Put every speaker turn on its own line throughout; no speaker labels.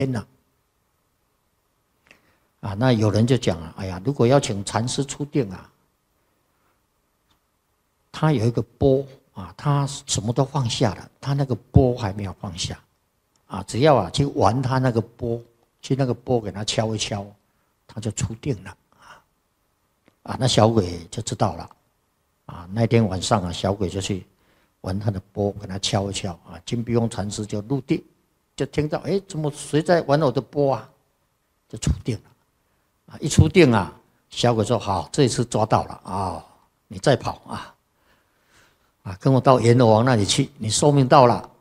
天呐。那有人就讲了，哎呀，如果要请禅师出定他有一个钵他什么都放下了，他那个钵还没有放下只要去玩他那个钵，去那个钵给他敲一敲，他就出定了那小鬼就知道了那天晚上小鬼就去玩他的钵，给他敲一敲金碧峰禅师就入定，就听到怎么谁在玩我的钵就出定了一出定小鬼说好，这一次抓到了你再跑跟我到阎罗王那里去，你寿命到了。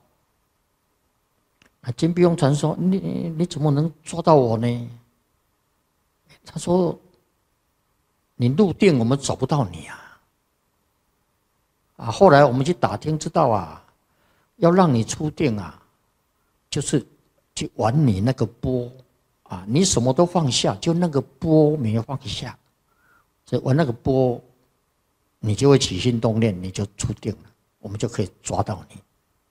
金碧峰禅说你怎么能抓到我呢？他说你入定我们找不到你后来我们去打听知道要让你出定就是去玩你那个钵你什么都放下，就那个钵没有放下，所以玩那个钵你就会起心动念，你就出定了，我们就可以抓到你。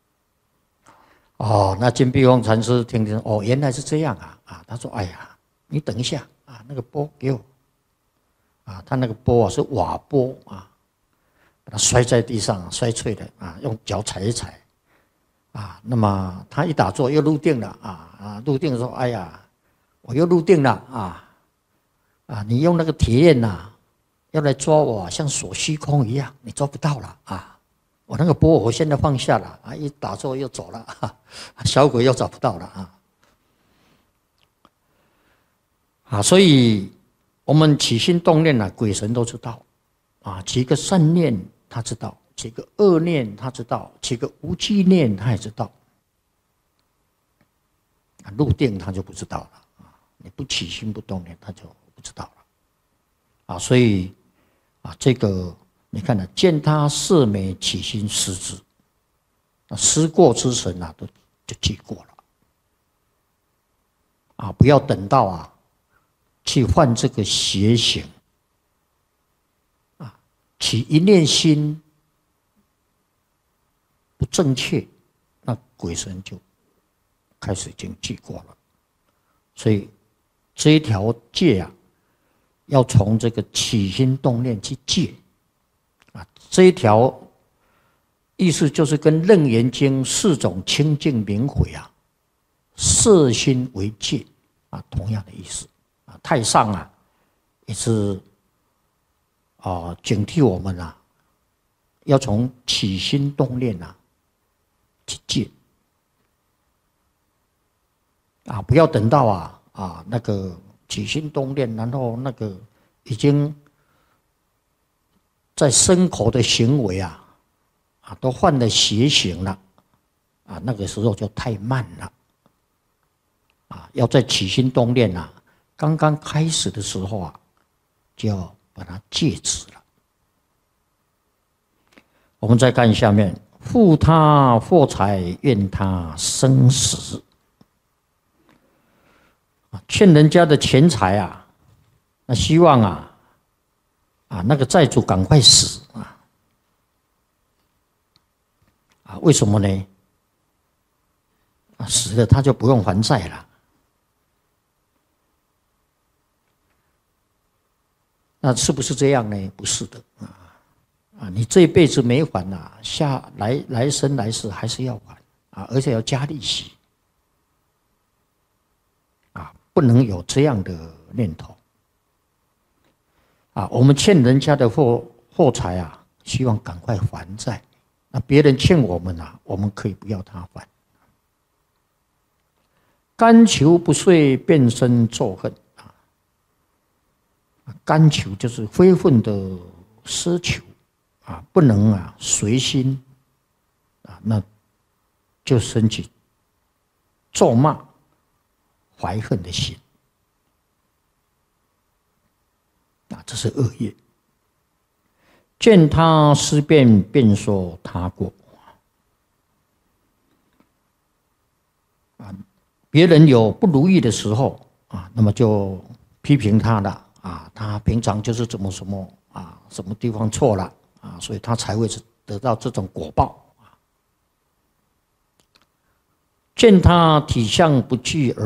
那金碧峰禅师听听原来是这样他说哎呀，你等一下那个钵给我他那个钵是瓦钵把它摔在地上，摔碎了用脚踩一踩那么他一打坐又入定了入定说哎呀，我又入定了你用那个铁链要来抓我，像锁虚空一样，你抓不到了我那个钵我现在放下了一打坐又走了小鬼又找不到了所以我们起心动念鬼神都知道起个善念他知道，起个恶念他知道，起个无记念他也知道入定他就不知道了你不起心不动念他就不知道了所以这个你看见他色美起心思之思过之神都就记过了不要等到去犯这个邪行起一念心不正确，那鬼神就开始已经记过了。所以这一条戒要从这个起心动念去戒这一条意思就是跟《楞严经》4种清净明慧摄心为戒同样的意思太上也是警惕我们要从起心动念去戒不要等到那个起心动念，然后那个已经在身口的行为都犯了邪行了那个时候就太慢了要在起心动念刚刚开始的时候就要把它戒止了。我们再看下面，负他获财，怨他生死欠人家的钱财那希望那个债主赶快死为什么呢？死了他就不用还债了。那是不是这样呢？不是的你这一辈子没还来生来世还是要还而且要加利息不能有这样的念头我们欠人家的货财希望赶快还债。那别人欠我们我们可以不要他还。甘求不遂，便生咒恨甘求就是非分的奢求不能随心那就升起咒骂怀恨的心这是恶业。见他思变，便说他过别人有不如意的时候那么就批评他了他平常就是怎么什么什么地方错了所以他才会得到这种果报见他体相不具而